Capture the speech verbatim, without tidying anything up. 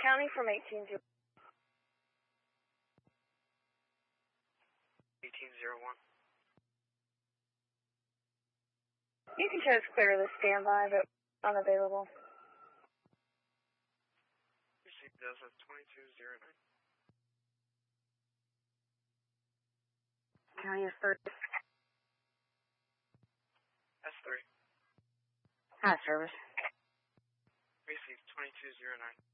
County from eighteen zero. eighteen zero one. You can show us clear the standby, but unavailable. Received Delta twenty-two zero nine. County is thirty. S three. High service. Received twenty-two zero nine.